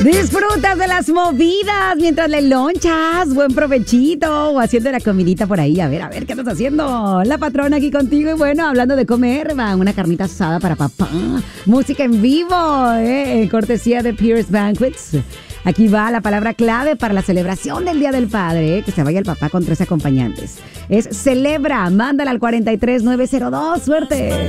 Disfrutas de las movidas mientras le lonchas. Buen provechito o haciendo la comidita por ahí. A ver, ¿qué estás haciendo? La patrona aquí contigo y bueno, hablando de comer, va una carnita asada para papá. Música en vivo, cortesía de Pierce Banquets. Aquí va la palabra clave para la celebración del Día del Padre, que se vaya el papá con 3 acompañantes. Es celebra, mándala al 43902. ¡Suerte!